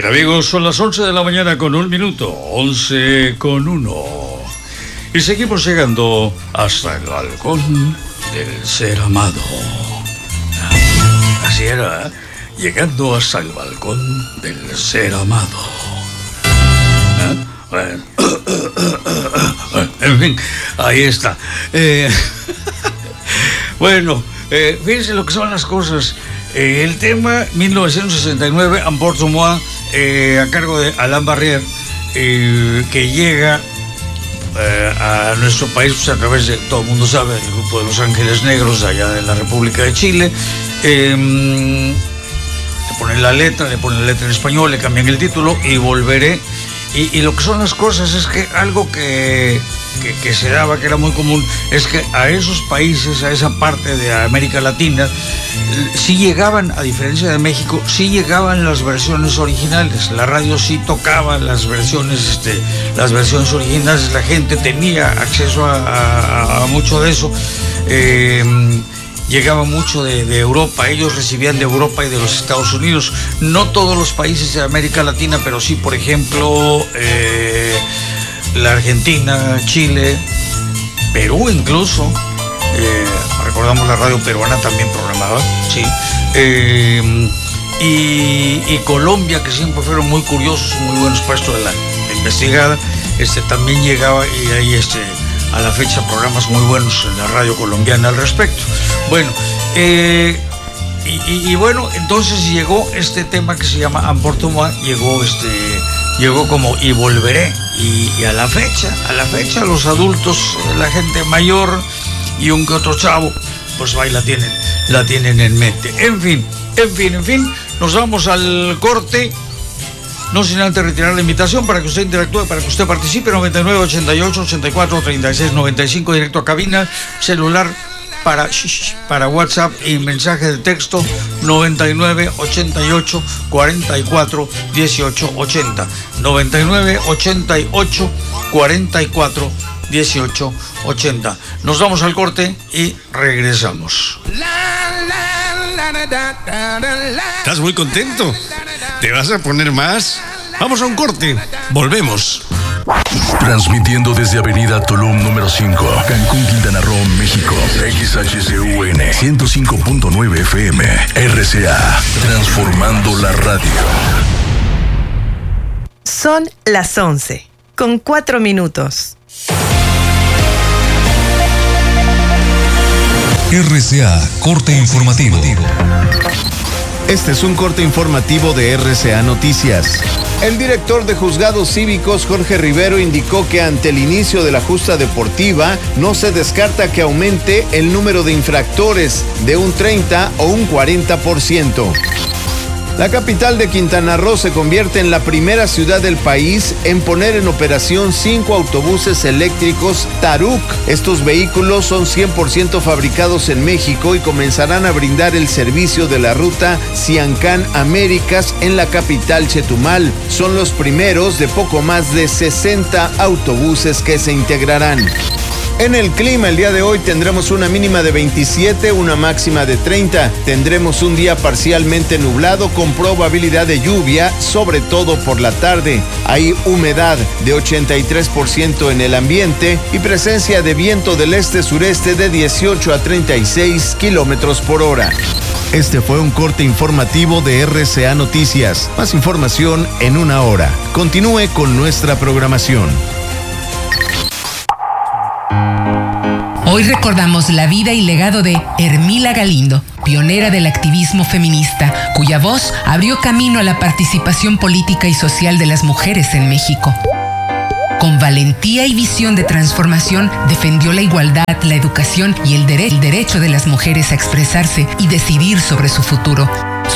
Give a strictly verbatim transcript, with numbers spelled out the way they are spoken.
Bien, amigos, son las once de la mañana con un minuto, once con uno. Y seguimos llegando hasta el balcón del ser amado. Así era, llegando hasta el balcón del ser amado. ¿Eh? Bueno. En fin, ahí está. Eh, bueno, eh, fíjense lo que son las cosas. Eh, el tema mil novecientos sesenta y nueve, Emporte-moi, eh, a cargo de Alain Barrière, eh, que llega eh, a nuestro país pues, a través de, todo el mundo sabe, el grupo de Los Ángeles Negros, allá de la República de Chile. Eh, le ponen la letra, le ponen la letra en español, le cambian el título y volveré. Y, y lo que son las cosas es que algo que, que, que se daba, que era muy común, es que a esos países, a esa parte de América Latina, sí llegaban, a diferencia de México, sí llegaban las versiones originales. La radio sí tocaba las versiones, este, las versiones originales. La gente tenía acceso a, a, a mucho de eso. Eh, Llegaba mucho de, de Europa, ellos recibían de Europa y de los Estados Unidos, no todos los países de América Latina, pero sí, por ejemplo, eh, la Argentina, Chile, Perú incluso, eh, recordamos la radio peruana también programaba, sí, eh, y, y Colombia, que siempre fueron muy curiosos, muy buenos para esto de la investigada, este, también llegaba y ahí este... a la fecha programas muy buenos en la radio colombiana al respecto. Bueno, eh, y, y, y bueno, entonces llegó este tema que se llama Emporte-moi, llegó este, llegó como Y volveré, y, y a la fecha, a la fecha los adultos, la gente mayor y un que otro chavo, pues ahí la tienen, la tienen en mente. En fin, en fin, en fin, nos vamos al corte. No sin antes retirar la invitación para que usted interactúe, para que usted participe. Noventa y nueve, ochenta y ocho, ochenta y cuatro, treinta y seis, noventa y cinco, directo a cabina, celular para, para WhatsApp y mensaje de texto noventa y nueve, ochenta y ocho, cuarenta y cuatro, dieciocho, ochenta. noventa y nueve, ochenta y ocho, cuarenta y cuatro, dieciocho, ochenta. Nos vamos al corte y regresamos. ¿Estás muy contento? ¿Te vas a poner más? Vamos a un corte. Volvemos. Transmitiendo desde Avenida Tulum número cinco, Cancún, Quintana Roo, México. X H C U N ciento cinco punto nueve F M. R C A. Transformando la radio. Son las once, con cuatro minutos. R C A, corte informativo. Este es un corte informativo de R C A Noticias. El director de Juzgados Cívicos, Jorge Rivero, indicó que ante el inicio de la justa deportiva no se descarta que aumente el número de infractores de un treinta o un cuarenta por ciento. La capital de Quintana Roo se convierte en la primera ciudad del país en poner en operación cinco autobuses eléctricos Taruk. Estos vehículos son cien por ciento fabricados en México y comenzarán a brindar el servicio de la ruta Ciancán Américas en la capital Chetumal. Son los primeros de poco más de sesenta autobuses que se integrarán. En el clima, el día de hoy tendremos una mínima de veintisiete, una máxima de treinta. Tendremos un día parcialmente nublado con probabilidad de lluvia, sobre todo por la tarde. Hay humedad de ochenta y tres por ciento en el ambiente y presencia de viento del este-sureste de dieciocho a treinta y seis kilómetros por hora. Este fue un corte informativo de R C A Noticias. Más información en una hora. Continúe con nuestra programación. Hoy recordamos la vida y legado de Hermila Galindo, pionera del activismo feminista, cuya voz abrió camino a la participación política y social de las mujeres en México. Con valentía y visión de transformación, defendió la igualdad, la educación y el, dere- el derecho de las mujeres a expresarse y decidir sobre su futuro.